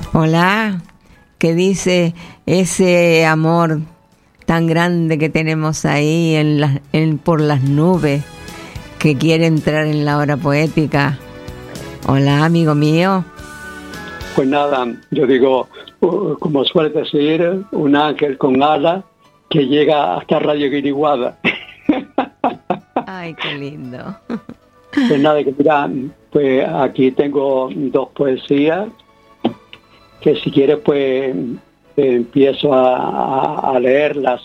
Hola, ¿qué dice ese amor tan grande que tenemos ahí por las nubes que quiere entrar en la hora poética? Hola, amigo mío. Pues nada, yo digo, como suele decir, un ángel con alas que llega hasta Radio Guiriguada. Ay, qué lindo. Pues nada, que mira, pues aquí tengo dos poesías que si quieres pues empiezo a leerlas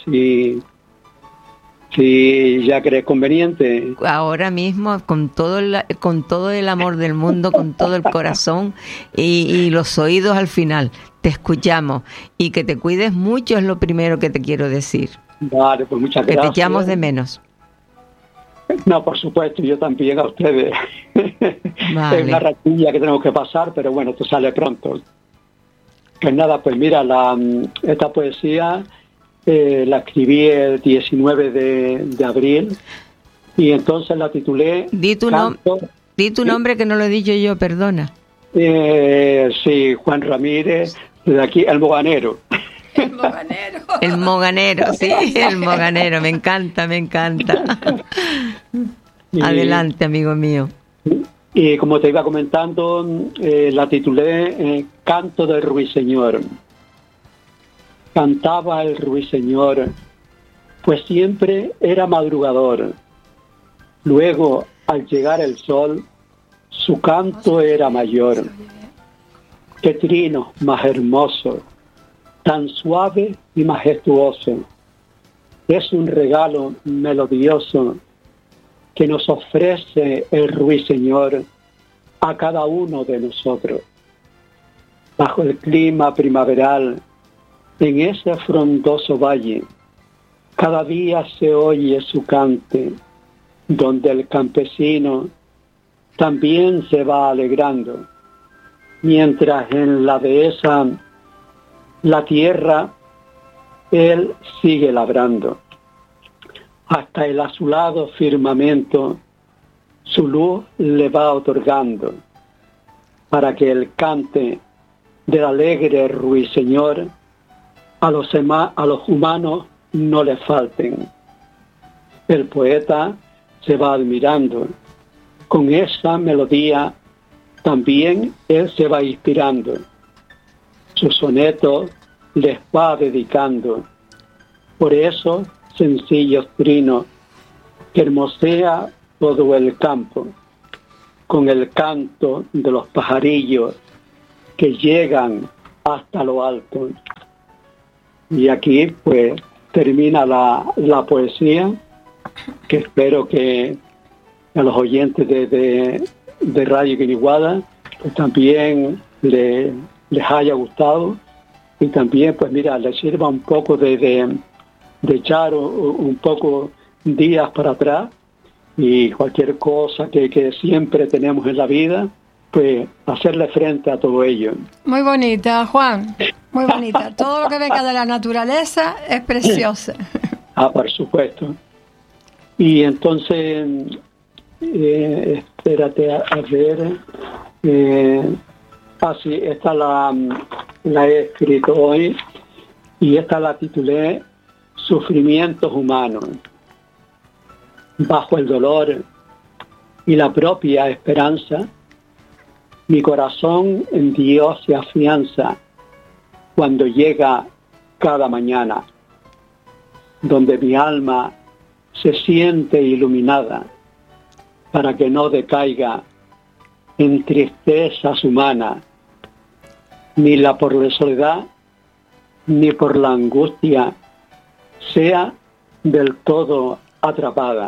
si ya crees conveniente. Ahora mismo con todo el amor del mundo, con todo el corazón y los oídos al final. Te escuchamos y que te cuides mucho es lo primero que te quiero decir. Vale, pues muchas gracias. Que te echamos de menos. No, por supuesto, yo también a ustedes. Vale. Es una ratilla que tenemos que pasar, pero bueno, esto sale pronto. Pues nada, pues mira, esta poesía la escribí el 19 de abril y entonces la titulé... Di tu nombre que no lo he dicho yo, perdona. Sí, Juan Ramírez, de aquí, el Moganero. El Moganero. El Moganero, sí, el Moganero, me encanta. Adelante, amigo mío. Y como te iba comentando, la titulé Canto del Ruiseñor. Cantaba el ruiseñor, pues siempre era madrugador. Luego, al llegar el sol, su canto era mayor. Qué trino más hermoso, tan suave y majestuoso. Es un regalo melodioso que nos ofrece el ruiseñor a cada uno de nosotros. Bajo el clima primaveral, en ese frondoso valle, cada día se oye su cante, donde el campesino también se va alegrando, mientras en la dehesa, la tierra, él sigue labrando. Hasta el azulado firmamento su luz le va otorgando, para que el cante del alegre ruiseñor a los humanos no le falten. El poeta se va admirando. Con esa melodía también él se va inspirando. Su soneto les va dedicando. Por eso, sencillos trinos que hermosea todo el campo, con el canto de los pajarillos que llegan hasta lo alto. Y aquí pues termina la poesía, que espero que a los oyentes de Radio Guiriguada pues también les haya gustado y también pues mira, les sirva un poco de echar un poco días para atrás y cualquier cosa que siempre tenemos en la vida, pues hacerle frente a todo ello. Muy bonita, Juan, muy bonita. Todo lo que venga de la naturaleza es precioso. Por supuesto. Y entonces, espérate a ver. Sí, esta la he escrito hoy y esta la titulé Sufrimientos humanos. Bajo el dolor y la propia esperanza, mi corazón en Dios se afianza cuando llega cada mañana, donde mi alma se siente iluminada para que no decaiga en tristezas humanas, ni por la soledad, ni por la angustia sea del todo atrapada.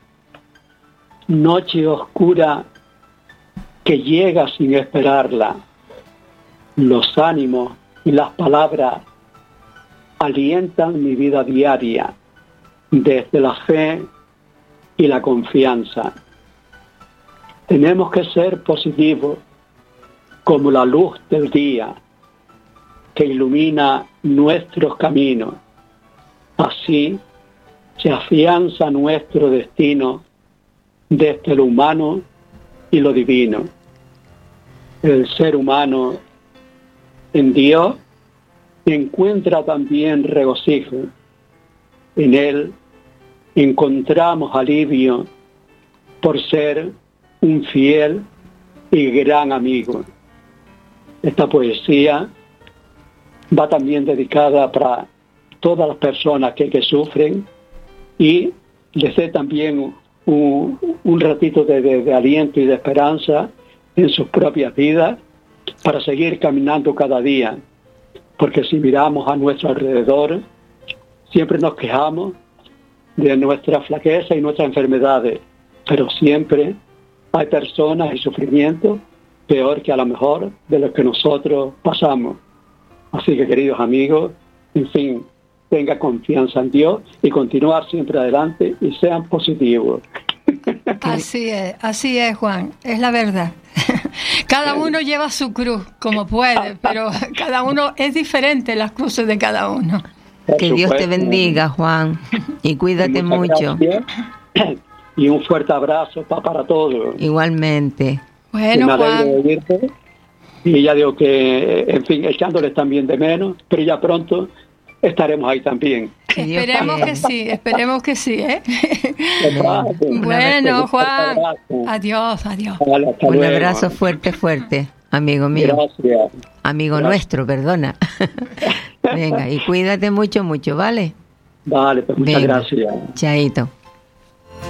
Noche oscura que llega sin esperarla. Los ánimos y las palabras alientan mi vida diaria desde la fe y la confianza. Tenemos que ser positivos como la luz del día que ilumina nuestros caminos. Así se afianza nuestro destino desde lo humano y lo divino. El ser humano en Dios encuentra también regocijo. En Él encontramos alivio por ser un fiel y gran amigo. Esta poesía va también dedicada para todas las personas que sufren y les dé también un ratito de aliento y de esperanza en sus propias vidas para seguir caminando cada día. Porque si miramos a nuestro alrededor, siempre nos quejamos de nuestra flaqueza y nuestras enfermedades, pero siempre hay personas y sufrimientos peor que a lo mejor de los que nosotros pasamos. Así que, queridos amigos, en fin, tenga confianza en Dios y continuar siempre adelante y sean positivos. Así es, Juan, es la verdad. Cada uno lleva su cruz como puede, pero cada uno es diferente, las cruces de cada uno. Que Dios te bendiga, Juan, y cuídate mucho. Gracias. Y un fuerte abrazo para todos. Igualmente. Bueno, Juan. Y ya digo que, en fin, echándoles también de menos, pero ya pronto estaremos ahí también. Esperemos que sí, ¿eh? Bueno, Juan, adiós. Vale, un abrazo fuerte, amigo mío. Gracias. Amigo nuestro, perdona. Venga, y cuídate mucho, ¿vale? Vale, pues muchas gracias. Chaito.